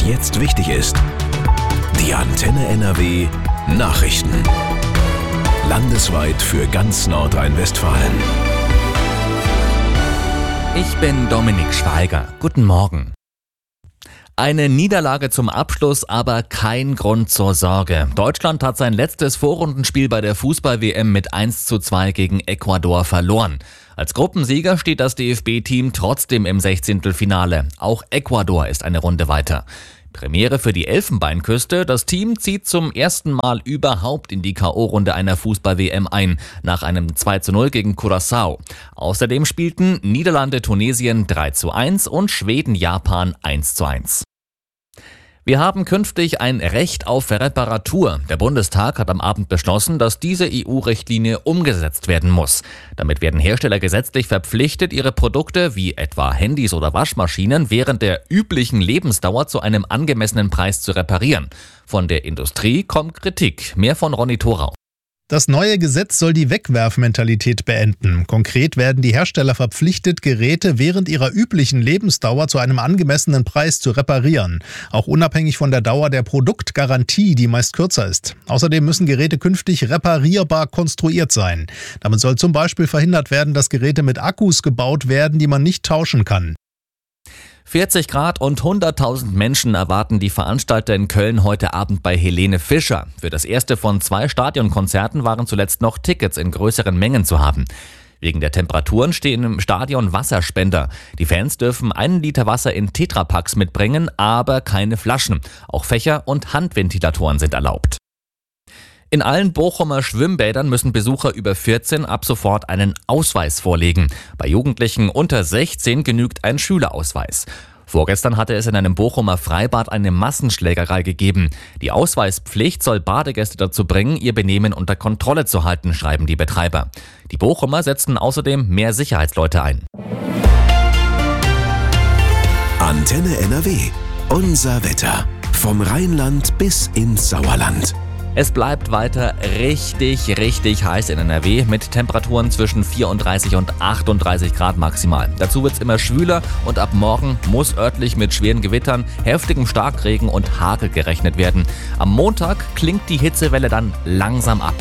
jetzt wichtig ist. Die Antenne NRW Nachrichten. Landesweit für ganz Nordrhein-Westfalen. Ich bin Dominik Schweiger. Guten Morgen. Eine Niederlage zum Abschluss, aber kein Grund zur Sorge. Deutschland hat sein letztes Vorrundenspiel bei der Fußball-WM mit 1:2 gegen Ecuador verloren. Als Gruppensieger steht das DFB-Team trotzdem im 16. Auch Ecuador ist eine Runde weiter. Premiere für die Elfenbeinküste. Das Team zieht zum ersten Mal überhaupt in die K.O.-Runde einer Fußball-WM ein, nach einem 2:0 gegen Curaçao. Außerdem spielten Niederlande Tunesien 3:1 und Schweden Japan 1:1. Wir haben künftig ein Recht auf Reparatur. Der Bundestag hat am Abend beschlossen, dass diese EU-Richtlinie umgesetzt werden muss. Damit werden Hersteller gesetzlich verpflichtet, ihre Produkte wie etwa Handys oder Waschmaschinen während der üblichen Lebensdauer zu einem angemessenen Preis zu reparieren. Von der Industrie kommt Kritik. Mehr von Ronny Thorau. Das neue Gesetz soll die Wegwerfmentalität beenden. Konkret werden die Hersteller verpflichtet, Geräte während ihrer üblichen Lebensdauer zu einem angemessenen Preis zu reparieren. Auch unabhängig von der Dauer der Produktgarantie, die meist kürzer ist. Außerdem müssen Geräte künftig reparierbar konstruiert sein. Damit soll zum Beispiel verhindert werden, dass Geräte mit Akkus gebaut werden, die man nicht tauschen kann. 40 Grad und 100.000 Menschen erwarten die Veranstalter in Köln heute Abend bei Helene Fischer. Für das erste von 2 Stadionkonzerten waren zuletzt noch Tickets in größeren Mengen zu haben. Wegen der Temperaturen stehen im Stadion Wasserspender. Die Fans dürfen 1 Liter Wasser in Tetrapacks mitbringen, aber keine Flaschen. Auch Fächer und Handventilatoren sind erlaubt. In allen Bochumer Schwimmbädern müssen Besucher über 14 ab sofort einen Ausweis vorlegen. Bei Jugendlichen unter 16 genügt ein Schülerausweis. Vorgestern hatte es in einem Bochumer Freibad eine Massenschlägerei gegeben. Die Ausweispflicht soll Badegäste dazu bringen, ihr Benehmen unter Kontrolle zu halten, schreiben die Betreiber. Die Bochumer setzen außerdem mehr Sicherheitsleute ein. Antenne NRW. Unser Wetter. Vom Rheinland bis ins Sauerland. Es bleibt weiter richtig heiß in NRW mit Temperaturen zwischen 34 und 38 Grad maximal. Dazu wird es immer schwüler und ab morgen muss örtlich mit schweren Gewittern, heftigem Starkregen und Hagel gerechnet werden. Am Montag klingt die Hitzewelle dann langsam ab.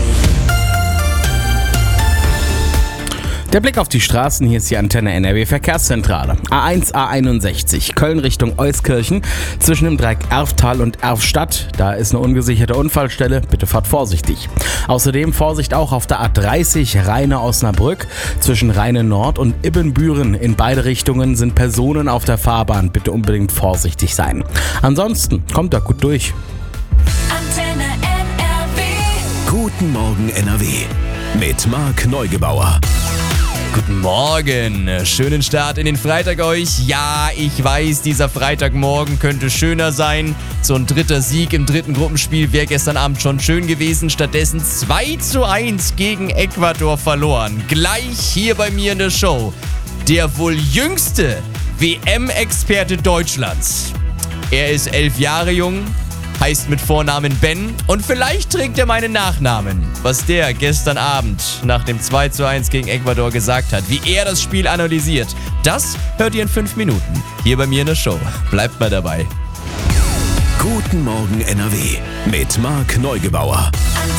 Der Blick auf die Straßen, hier ist die Antenne NRW Verkehrszentrale. A1, A61, Köln Richtung Euskirchen, zwischen dem Dreieck Erftal und Erfstadt. Da ist eine ungesicherte Unfallstelle, bitte fahrt vorsichtig. Außerdem Vorsicht auch auf der A30 Rheine-Osnabrück, zwischen Rheine Nord und Ibbenbüren. In beide Richtungen sind Personen auf der Fahrbahn, bitte unbedingt vorsichtig sein. Ansonsten kommt da gut durch. Antenne NRW. Guten Morgen NRW. Mit Marc Neugebauer. Guten Morgen, schönen Start in den Freitag euch. Ja, ich weiß, dieser Freitagmorgen könnte schöner sein. So ein 3. Sieg im 3. Gruppenspiel wäre gestern Abend schon schön gewesen. Stattdessen 2:1 gegen Ecuador verloren. Gleich hier bei mir in der Show. Der wohl jüngste WM-Experte Deutschlands. Er ist 11 Jahre jung, heißt mit Vornamen Ben und vielleicht trägt er meinen Nachnamen. Was der gestern Abend nach dem 2:1 gegen Ecuador gesagt hat, wie er das Spiel analysiert, das hört ihr in 5 Minuten hier bei mir in der Show. Bleibt mal dabei. Guten Morgen NRW mit Marc Neugebauer.